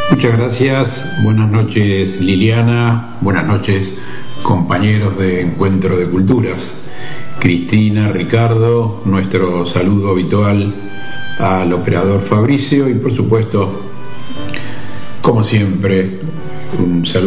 Muchas gracias. Buenas noches, Liliana. Buenas noches, compañeros de Encuentro de Culturas. Cristina, Ricardo, nuestro saludo habitual al operador Fabricio y, por supuesto, como siempre, un saludo